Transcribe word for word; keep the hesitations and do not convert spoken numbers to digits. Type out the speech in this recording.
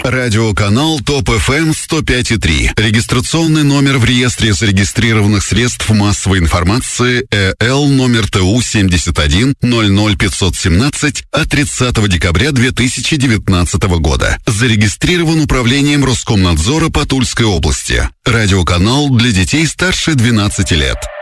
Радиоканал ТОП-ФМ сто пять и три. Регистрационный номер в реестре зарегистрированных средств массовой информации ЭЛ номер ТУ семьдесят один ноль ноль пятьсот семнадцать от тридцатого декабря две тысячи девятнадцатого года. Зарегистрирован управлением Роскомнадзора по Тульской области. Радиоканал для детей старше двенадцати лет.